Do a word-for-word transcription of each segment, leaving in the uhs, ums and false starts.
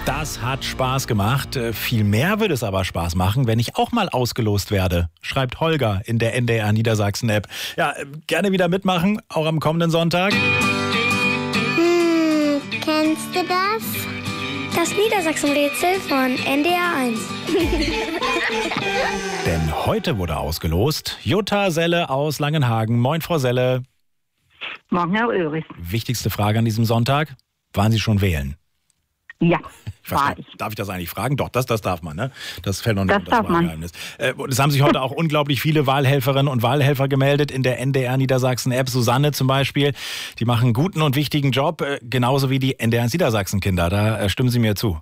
Das hat Spaß gemacht. Äh, Viel mehr würde es aber Spaß machen, wenn ich auch mal ausgelost werde, schreibt Holger in der N D R Niedersachsen-App. Ja, äh, gerne wieder mitmachen, auch am kommenden Sonntag. Hm, kennst du das? Das Niedersachsen-Rätsel von N D R eins. Denn heute wurde ausgelost Jutta Selle aus Langenhagen. Moin, Frau Selle. Morgen, Herr Ulrich. Wichtigste Frage an diesem Sonntag. Waren Sie schon wählen? Ja, Ich weiß war gar ich. nicht, darf ich das eigentlich fragen? Doch, das, das darf man, ne? Das fällt noch nicht Das unter darf man. Wahlgeheimnis. Äh, und es haben sich heute auch unglaublich viele Wahlhelferinnen und Wahlhelfer gemeldet in der N D R Niedersachsen-App. Susanne zum Beispiel, die machen einen guten und wichtigen Job, äh, genauso wie die N D R Niedersachsen-Kinder. Da äh, stimmen Sie mir zu.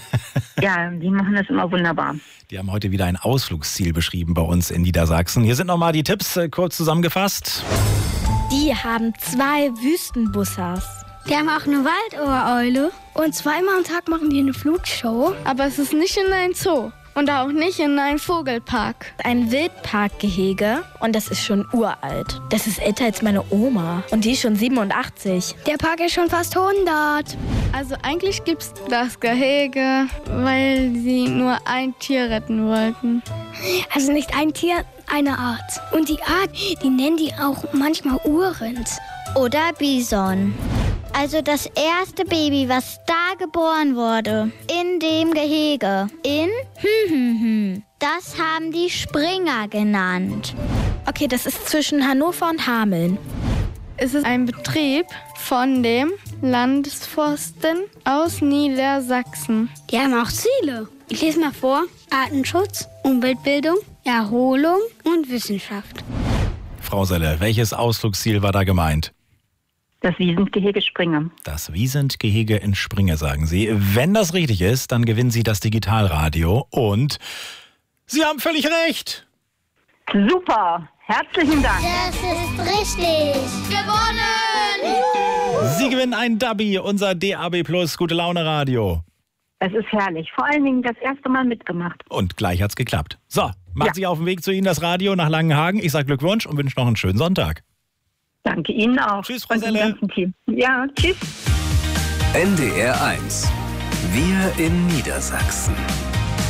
Ja, die machen das immer wunderbar. Die haben heute wieder ein Ausflugsziel beschrieben bei uns in Niedersachsen. Hier sind nochmal die Tipps, äh, kurz zusammengefasst. Die haben zwei Wüstenbussers. Die haben auch eine Waldohreule. Und zweimal am Tag machen die eine Flugshow. Aber es ist nicht in ein Zoo und auch nicht in einen Vogelpark. Ein Wildparkgehege und das ist schon uralt. Das ist älter als meine Oma und die ist schon siebenundachtzig. Der Park ist schon fast hundert. Also eigentlich gibt es das Gehege, weil sie nur ein Tier retten wollten. Also nicht ein Tier, eine Art. Und die Art, die nennen die auch manchmal Urrind. Oder Bison. Also das erste Baby, was da geboren wurde, in dem Gehege, in hm, hm, hm, das haben die Springer genannt. Okay, das ist zwischen Hannover und Hameln. Es ist ein Betrieb von dem Landesforsten aus Niedersachsen. Die haben auch Ziele. Ich lese mal vor. Artenschutz, Umweltbildung, Erholung und Wissenschaft. Frau Selle, welches Ausflugsziel war da gemeint? Das Wiesentgehege Springer. Das Wiesentgehege in Springe, sagen Sie. Wenn das richtig ist, dann gewinnen Sie das Digitalradio und Sie haben völlig recht. Super, herzlichen Dank. Das ist richtig. Gewonnen! Sie gewinnen ein Dubby, unser D A B Plus Gute Laune Radio. Es ist herrlich. Vor allen Dingen das erste Mal mitgemacht. Und gleich hat's geklappt. So, macht Ja. sich auf den Weg zu Ihnen das Radio nach Langenhagen. Ich sage Glückwunsch und wünsche noch einen schönen Sonntag. Danke Ihnen auch. Tschüss, Frau Und dem Selle. ganzen Team. Ja, tschüss. N D R eins. Wir in Niedersachsen.